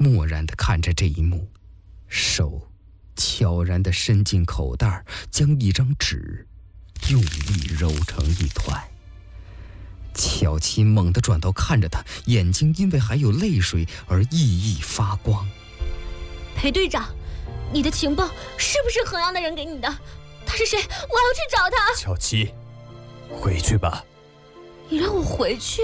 漠然地看着这一幕，手悄然地伸进口袋，将一张纸用力揉成一团。巧琪猛地转头看着他，眼睛因为还有泪水而熠熠发光。 裴队长，你的情报是不是衡阳的人给你的？他是谁？我要去找他。 巧琪，回去吧。 你让我回去？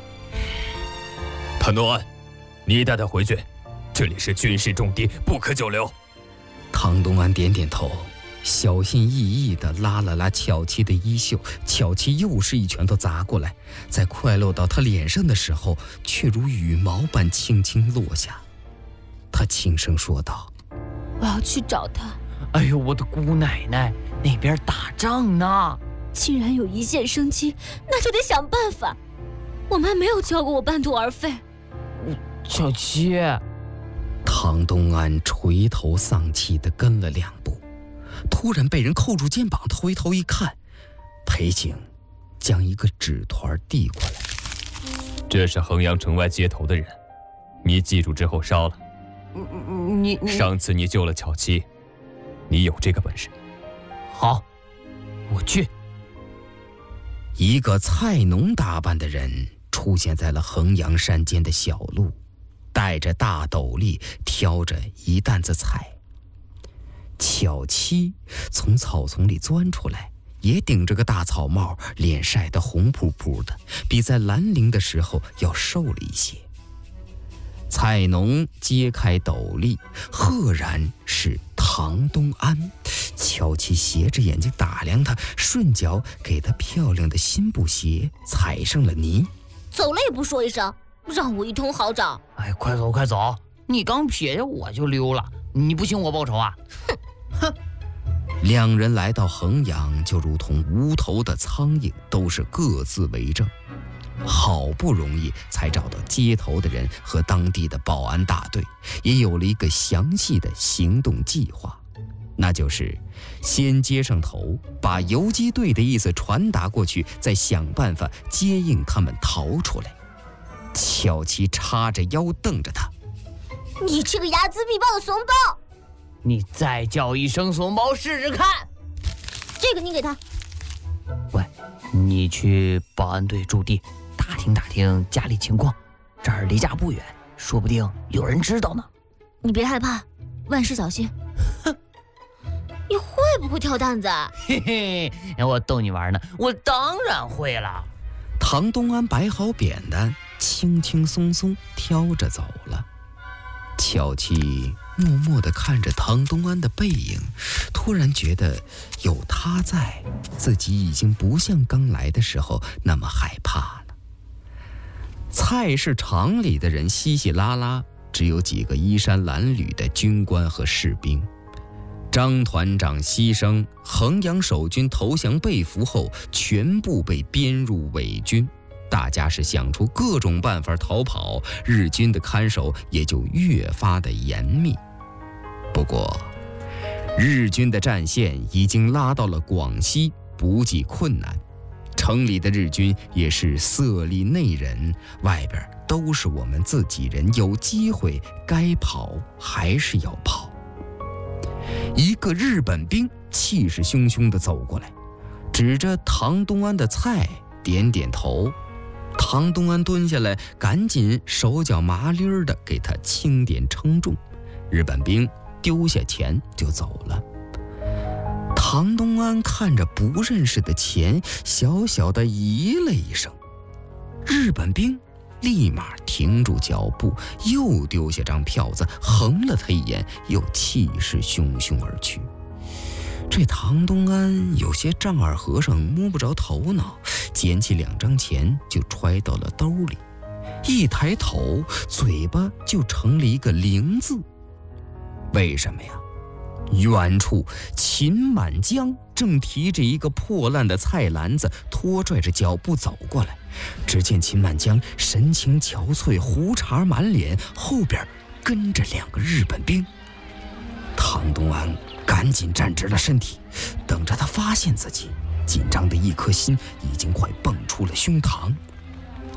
谭东安，你带他回去，这里是军事重地，不可久留。 唐东安点点头，小心翼翼地拉了拉巧琪的衣袖，巧琪又是一拳头砸过来，在快落到他脸上的时候，却如羽毛般轻轻落下。他轻声说道：“ 我要去找他。” 哎呦，我的姑奶奶，那边打仗呢！ 既然有一线生机，那就得想办法。我妈没有教过我半途而废。 巧琪， 唐东安垂头丧气地跟了2步，突然被人扣住肩膀，回头一看，裴景将一个纸团递过来。 这是衡阳城外接头的人，你记住之后烧了。 你上次你救了巧琪，你有这个本事。 好，我去。 一个菜农打扮的人出现在了衡阳山间的小路，戴着大斗笠，挑着一担子菜。巧琪从草丛里钻出来，也顶着个大草帽，脸晒得红扑扑的，比在兰陵的时候要瘦了一些。菜农揭开斗笠，赫然是唐东安。巧琪斜着眼睛打量他，顺脚给他漂亮的新布鞋踩上了泥。 走了也不说一声，让我一通好找。 哎，快走快走！你刚撇下我就溜了，你不请我报仇啊？ 哼！ 2人来到衡阳，就如同无头的苍蝇，都是各自为政。好不容易才找到接头的人和当地的保安大队，也有了一个详细的行动计划，那就是先接上头，把游击队的意思传达过去，再想办法接应他们逃出来。巧琪叉着腰瞪着他：“ 你这个睚眦必报的怂包！ 你再叫一声怂包试试看。 这个你给他。 喂，你去保安队驻地打听打听家里情况，这儿离家不远，说不定有人知道呢。 你别害怕，万事小心。哼，你会不会挑担子？ 嘿嘿，我逗你玩呢，我当然会了。” 唐东安摆好扁担，轻轻松松挑着走了。巧琪默默地看着唐东安的背影，突然觉得有他在，自己已经不像刚来的时候那么害怕了。菜市场里的人稀稀拉拉，只有几个衣衫褴褛的军官和士兵。张团长牺牲，衡阳守军投降被俘后，全部被编入伪军。大家是想出各种办法逃跑，日军的看守也就越发的严密。不过，日军的战线已经拉到了广西，不计困难。城里的日军也是色厉内荏，外边都是我们自己人，有机会该跑还是要跑。一个日本兵气势汹汹地走过来，指着唐东安的菜点点头。唐东安蹲下来，赶紧手脚麻利儿地给他轻点称重。日本兵丢下钱就走了。唐东安看着不认识的钱，小小的咦了一声。日本兵立马停住脚步，又丢下张票子，横了他一眼，又气势汹汹而去。这唐东安有些丈二和尚摸不着头脑，捡起2张钱就揣到了兜里，一抬头嘴巴就成了一个0字。为什么呀？远处秦满江正提着一个破烂的菜篮子，拖拽着脚步走过来。只见秦满江神情憔悴，胡茬满脸，后边跟着2个日本兵。唐东安赶紧站直了身体，等着他发现自己，紧张的一颗心已经快蹦出了胸膛。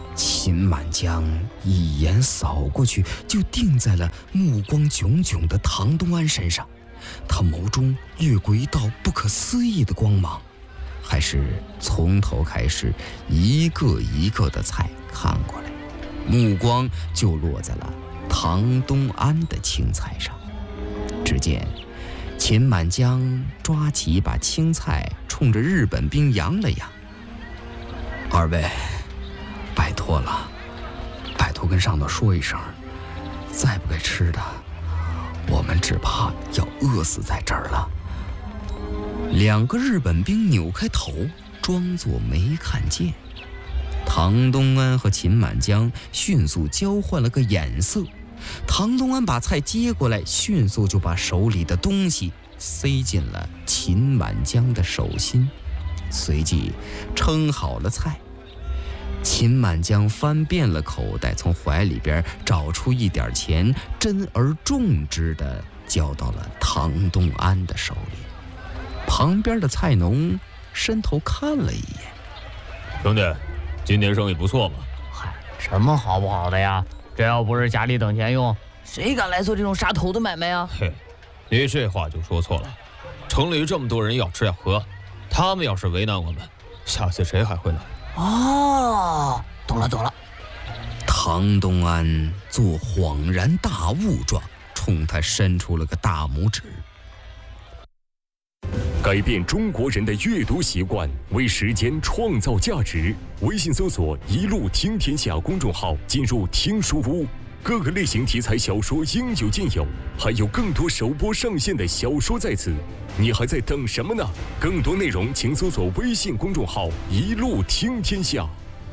秦满江一眼扫过去，就定在了目光炯炯的唐东安身上。他眸中掠过一道不可思议的光芒，还是从头开始一个一个的菜看过来，目光就落在了唐东安的青菜上。只见秦满江抓起一把青菜，冲着日本兵扬了扬：“二位，拜托了，拜托跟上头说一声，再不给吃的，我们只怕要饿死在这儿了。”两个日本兵扭开头，装作没看见。唐东安和秦满江迅速交换了个眼色。唐东安把菜接过来，迅速就把手里的东西塞进了秦满江的手心，随即称好了菜。秦满江翻遍了口袋，从怀里边找出一点钱，珍而重之地交到了唐东安的手里。旁边的菜农伸头看了一眼：“ 兄弟，今天生意不错嘛？”“ 嗨，什么好不好的呀？这要不是家里等钱用，谁敢来做这种杀头的买卖啊？”“ 嘿，你这话就说错了。城里这么多人要吃要喝，他们要是为难我们，下次谁还会来？”“ 哦，懂了。” 唐东安做恍然大悟状，冲他伸出了个大拇指。 改变中国人的阅读习惯，为时间创造价值。微信搜索“一路听天下”公众号，进入听书屋，各个类型题材小说应有尽有，还有更多首播上线的小说在此，你还在等什么呢？更多内容请搜索微信公众号“一路听天下”。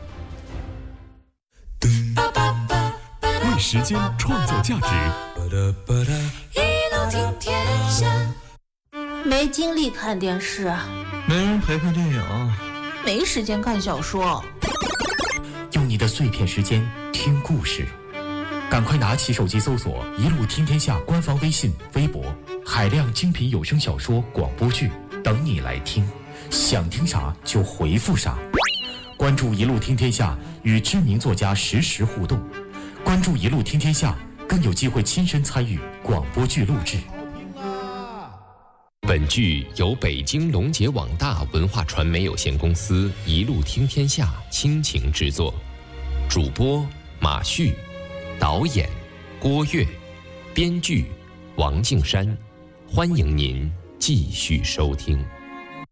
为时间创造价值。 一路听天下。没精力看电视， 没人陪看电影， 没时间看小说。 用你的碎片时间听故事，赶快拿起手机搜索“一路听天下”官方微信、微博，海量精品有声小说、广播剧等你来听。想听啥就回复啥。关注“一路听天下”，与知名作家实时互动。关注“一路听天下”，更有机会亲身参与广播剧录制。 本剧由北京龙杰网大文化传媒有限公司一路听天下倾情制作，主播马旭，导演郭跃，编剧王敬山。欢迎您继续收听。